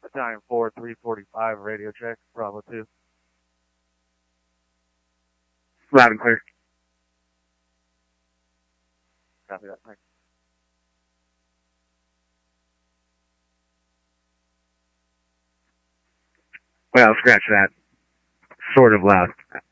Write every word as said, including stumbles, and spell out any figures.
Battalion four, three forty-five, radio check, Bravo two. Loud and clear. Copy that, thanks. Well, scratch that. Sort of loud.